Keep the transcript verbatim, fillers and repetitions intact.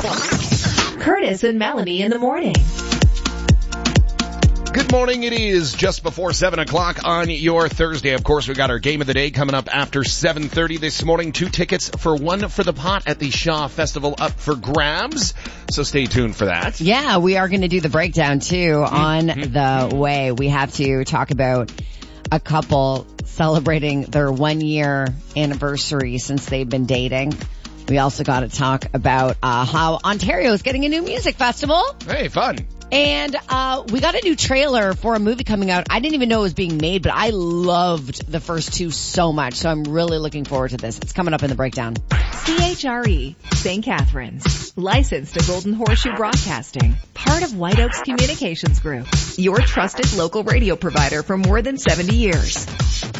Curtis and Melanie in the morning. Good morning. It is just before seven o'clock on your Thursday. Of course, we got our game of the day coming up after seven thirty this morning. Two tickets for One for the Pot at the Shaw Festival up for grabs. So stay tuned for that. Yeah, we are going to do the breakdown too on the way. We have to talk about a couple celebrating their one year anniversary since they've been dating. We also got to talk about uh, how Ontario is getting a new music festival. Hey, fun. And uh we got a new trailer for a movie coming out. I didn't even know it was being made, but I loved the first two so much. So I'm really looking forward to this. It's coming up in the breakdown. C H R E, Saint Catharines. Licensed to Golden Horseshoe Broadcasting. Part of White Oaks Communications Group. Your trusted local radio provider for more than seventy years.